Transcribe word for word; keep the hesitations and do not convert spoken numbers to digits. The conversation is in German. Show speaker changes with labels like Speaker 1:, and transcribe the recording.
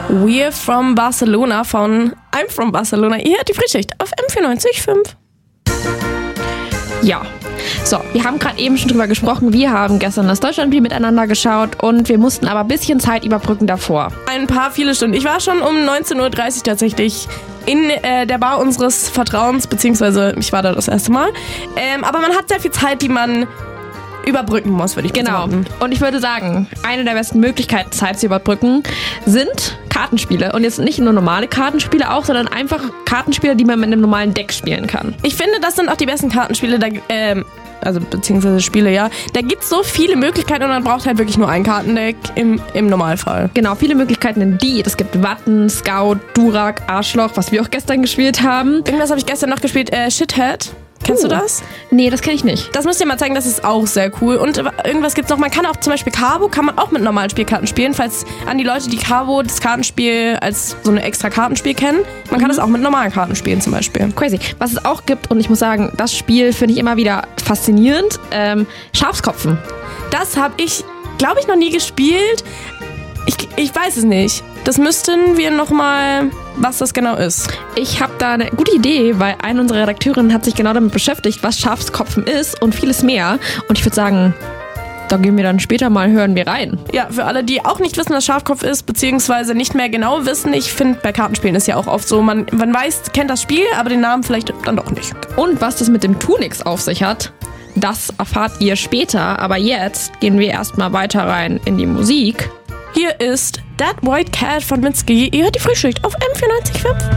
Speaker 1: We're from Barcelona von I'm from Barcelona. Ihr hört die Frühschicht auf M vierundneunzig Komma fünf.
Speaker 2: Ja, so, wir haben gerade eben schon drüber gesprochen. Wir haben gestern das Deutschlandspiel miteinander geschaut und wir mussten aber ein bisschen Zeit überbrücken davor.
Speaker 1: Ein paar, viele Stunden. Ich war schon um neunzehn Uhr dreißig tatsächlich in äh, der Bar unseres Vertrauens, beziehungsweise ich war da das erste Mal. Ähm, aber man hat sehr viel Zeit, die man überbrücken muss, würde ich
Speaker 2: genau.
Speaker 1: sagen.
Speaker 2: Und ich würde sagen, eine der besten Möglichkeiten, Zeit zu überbrücken, sind Kartenspiele. Und jetzt nicht nur normale Kartenspiele auch, sondern einfach Kartenspiele, die man mit einem normalen Deck spielen kann.
Speaker 1: Ich finde, das sind auch die besten Kartenspiele, da, ähm, also beziehungsweise Spiele, ja. Da gibt es so viele Möglichkeiten und man braucht halt wirklich nur ein Kartendeck im, im Normalfall.
Speaker 2: Genau, viele Möglichkeiten in die. Es gibt Watten, Scout, Durak, Arschloch, was wir auch gestern gespielt haben.
Speaker 1: Irgendwas habe ich gestern noch gespielt, äh, Shithead. Kennst
Speaker 2: uh.
Speaker 1: du das?
Speaker 2: Nee, das kenne ich nicht.
Speaker 1: Das müsst ihr mal zeigen, das ist auch sehr cool. Und irgendwas gibt's noch, man kann auch zum Beispiel Cabo, kann man auch mit normalen Spielkarten spielen, falls an die Leute, die Cabo, das Kartenspiel als so eine extra Kartenspiel kennen. Man kann
Speaker 2: mhm.
Speaker 1: das auch mit normalen Karten spielen zum Beispiel.
Speaker 2: Crazy. Was es auch gibt, und ich muss sagen, das Spiel finde ich immer wieder faszinierend, ähm, Schafskopfen.
Speaker 1: Das habe ich, glaube ich, noch nie gespielt. Ich, ich weiß es nicht. Das müssten wir nochmal, was das genau ist.
Speaker 2: Ich habe da eine gute Idee, weil eine unserer Redakteurinnen hat sich genau damit beschäftigt, was Schafskopfen ist und vieles mehr. Und ich würde sagen, da gehen wir dann später mal, hören wir rein.
Speaker 1: Ja, für alle, die auch nicht wissen, was Schafkopf ist, beziehungsweise nicht mehr genau wissen, ich finde, bei Kartenspielen ist ja auch oft so, man, man weiß, kennt das Spiel, aber den Namen vielleicht dann doch nicht.
Speaker 2: Und was das mit dem Tunix auf sich hat, das erfahrt ihr später. Aber jetzt gehen wir erstmal weiter rein in die Musik.
Speaker 1: Hier ist That White Cat von Mitski. Ihr hört die Frühschicht auf M vierundneunzig Komma fünf.